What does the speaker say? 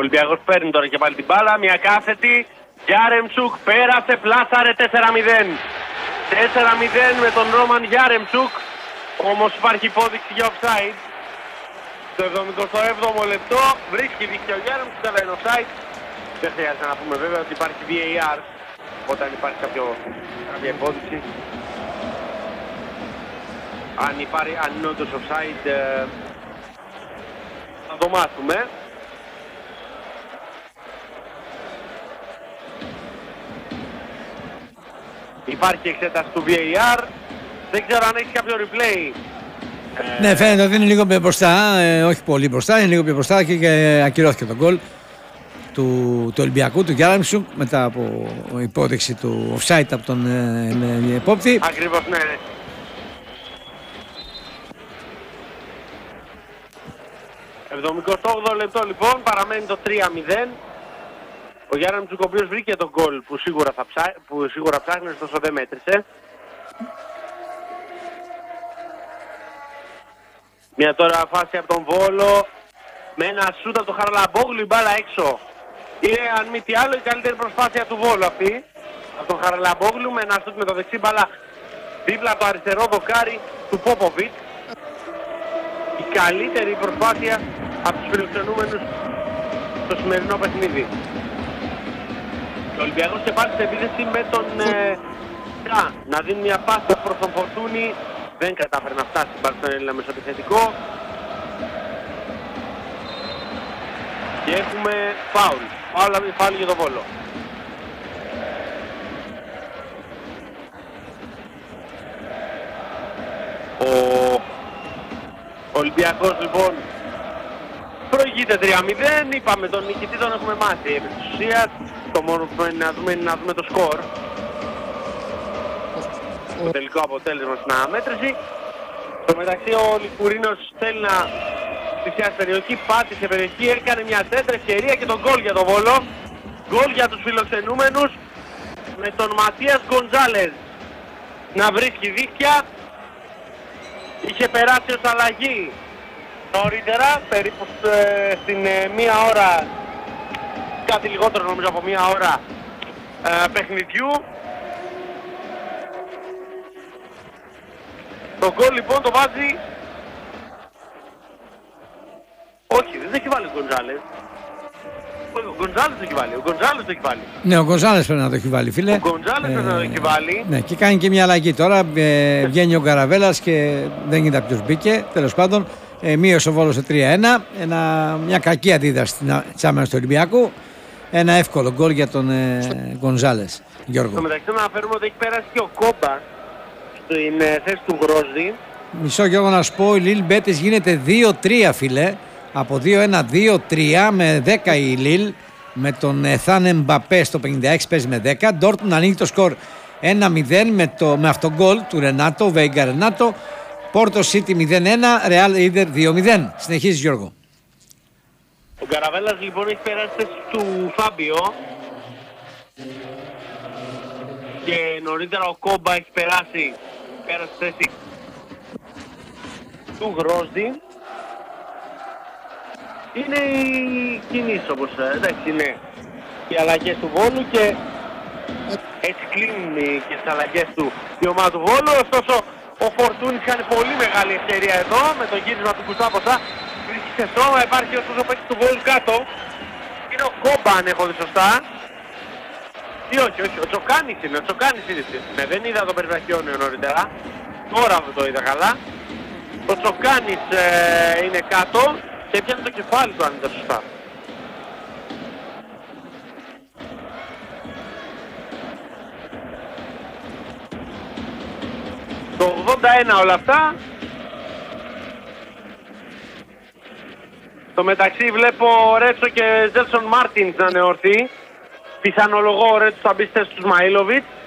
Ολυμπιακός παίρνει τώρα και πάλι την μπάλα, μια κάθετη. Γιάρεμτσουκ πέρασε, πλάσαρε 4-0. 4-0 με τον Ρόμαν Γιάρεμτσουκ. Όμως υπάρχει υπόδειξη για offside. Στο 77ο λεπτό βρίσκει δίκτυο ο Γιάρεμτσουκ, αλλά είναι offside. Δεν χρειάζεται να πούμε βέβαια ότι υπάρχει VAR όταν υπάρχει κάποια υπόδειξη. Αν είναι όντως offside θα το μάθουμε. Υπάρχει εξέταση του VAR. Δεν ξέρω αν έχει κάποιο replay. Ναι, φαίνεται ότι είναι λίγο πιο μπροστά, όχι πολύ μπροστά, είναι λίγο πιο μπροστά και ακυρώθηκε το γκολ του Ολυμπιακού, του Γιάρεμτσουκ, μετά από υπόδειξη του offside από τον επόπτη. Ακριβώς, ναι. Το 78 λεπτό λοιπόν, παραμένει το 3-0. Ο Γιάρεμτσουκ ο οποίος βρήκε τον γκολ που σίγουρα ψάχνει, ωστόσο δεν μέτρησε. Μια τώρα φάση από τον Βόλο με ένα σούτ από τον Χαραλαμπόγλου, η μπάλα έξω. Είναι αν μη τι άλλο η καλύτερη προσπάθεια του Βόλου αυτή. Από τον Χαραλαμπόγλου με ένα σούτ με το δεξί, μπάλα δίπλα το αριστερό δοκάρι του Πόποβιτ. Η καλύτερη προσπάθεια από τους φιλοξενούμενους στο σημερινό παιχνίδι. Ο Ολυμπιακός και πάλι σε επίθεση με τον να δίνει μια πάσα προς τον Φορτούνη. Δεν κατάφερε να φτάσει πάλι στον Έλληνα μεσοεπιθετικό. Και έχουμε φάουλ. Φάουλ για τον Βόλο. Ο Ολυμπιακός λοιπόν προηγείται 3-0. Είπαμε τον νικητή τον έχουμε μάθει. Επί της ουσίας το μόνο που είναι να δούμε το σκορ. Το τελικό αποτέλεσμα στην αναμέτρηση. Στο μεταξύ ο Λικουρίνος θέλει να πλησιάσει περιοχή, πάτησε περιοχή, έκανε μια τέτοια ευκαιρία και τον γκολ για τον Βόλο. Γκολ για τους φιλοξενούμενους με τον Ματίας Γκοντζάλες να βρίσκει δίκτυα. Είχε περάσει ως αλλαγή νωρίτερα, περίπου στην μία ώρα, κάτι λιγότερο νομίζω από μία ώρα παιχνιδιού. Το γκολ λοιπόν το βάζει... Όχι, δεν το έχει βάλει ο Γκοντζάλες. Ο Γκοντζάλες το έχει βάλει. Ο Γκοντζάλες το έχει βάλει. Ναι, ο Γκοντζάλες πρέπει να το έχει βάλει, φίλε. Ο Γκοντζάλες πρέπει να το έχει βάλει. Ναι, και κάνει και μια αλλαγή τώρα. Βγαίνει ο Καραβέλας και δεν είδα ποιος μπήκε. Τέλος πάντων, μείωσε ο Βόλος σε 3-1. Μια κακή αντίδραση της άμυνας του Ολυμπιακού. Ένα εύκολο γκολ για τον Γκοντζάλες. Γιώργο. Στο μεταξύ να αναφέρουμε ότι έχει περάσει και ο Κόμπα στην θέση του Γρόσδη. Μισό Γιώργο να σου πω, η Λιλ Μπέτης γίνεται 2-3, φίλε. Από 2-1, 2-3 με 10 η Λιλ. Με τον Εθάν Μπαπέ στο 56 παίζει με 10. Ντόρτμουντ ανοίγει το σκορ 1-0 με αυτό γκολ του Ρενάτο, Βέιγκα Ρενάτο. Πόρτο Σίτι 0-1, Ρεάλ Ίντερ 2-0. Συνεχίζει Γιώργο. Ο Καραβέλας λοιπόν έχει περάσει θέση του Φάμπιο. Και νωρίτερα ο Κόμπα έχει περάσει θέση του Γρόσδη. Είναι οι κινήσεις όπως εντάξει είναι οι αλλαγές του Βόλου και έτσι κλείνουν και τις αλλαγές του η ομάδα του Βόλου. Ωστόσο ο Φορτούνης κάνει πολύ μεγάλη ευκαιρία εδώ με το γύρισμα του Κουστάποσα. Βρίσκει σε σώμα, υπάρχει ωστόσο ο παίκτης του Βόλου κάτω. Είναι ο Κόμπα αν έχω δει σωστά. Ή όχι, ο Τσοκάνης είναι, Ναι, δεν είδα το περιβραχιόνιο νωρίτερα. Τώρα το είδα καλά. Ο Τσοκάνης είναι κάτω και πιάνει το κεφάλι του αν είδα σωστά. Το 81 όλα αυτά. Στο μεταξύ βλέπω Ρέτσο και Ζέλσον Μάρτινς να είναι ορθοί. Πιθανολογώ ο Ρέτσο θα μπει στη θέση του Σμαΐλοβιτς.